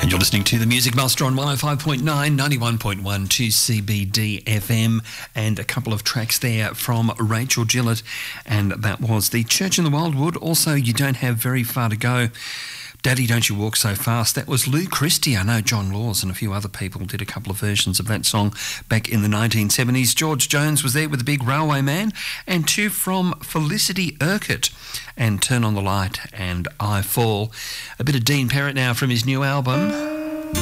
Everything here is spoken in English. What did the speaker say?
And you're listening to the Music Master on 105.9, 91.1 2CBD FM, and a couple of tracks there from Rachel Gillett, and that was The Church in the Wildwood. Also, You Don't Have Very Far to Go, Daddy Don't You Walk So Fast. That was Lou Christie. I know John Laws and a few other people did a couple of versions of that song back in the 1970s. George Jones was there with The Big Railway Man, and two from Felicity Urquhart, and Turn on the Light and I Fall. A bit of Dean Perrott now from his new album.